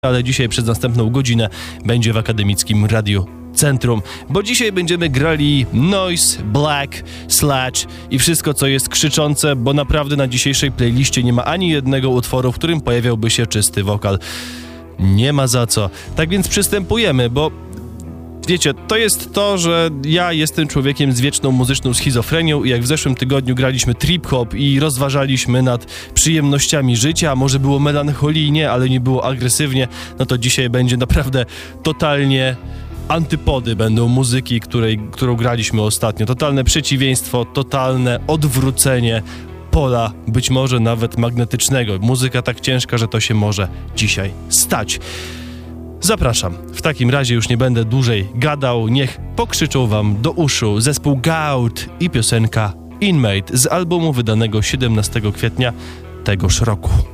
ale dzisiaj przez następną godzinę będzie w Akademickim Radiu Centrum, bo dzisiaj będziemy grali noise, black, sludge i wszystko, co jest krzyczące, bo naprawdę na dzisiejszej playliście nie ma ani jednego utworu, w którym pojawiałby się czysty wokal. Nie ma za co. Tak więc przystępujemy, bo wiecie, to jest to, że ja jestem człowiekiem z wieczną muzyczną schizofrenią i jak w zeszłym tygodniu graliśmy trip-hop i rozważaliśmy nad przyjemnościami życia, a może było melancholijnie, ale nie było agresywnie, no to dzisiaj będzie naprawdę totalnie antypody będą muzyki, którą graliśmy ostatnio. Totalne przeciwieństwo, totalne odwrócenie pola, być może nawet magnetycznego. Muzyka tak ciężka, że to się może dzisiaj stać. Zapraszam. W takim razie już nie będę dłużej gadał. Niech pokrzyczą wam do uszu zespół Gout i piosenka Inmate z albumu wydanego 17 kwietnia tegoż roku.